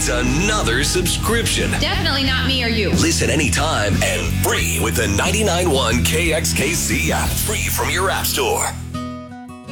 it's another subscription. Definitely not me or you. Listen anytime and free with the 99.1 KXKC app. Free from your app store.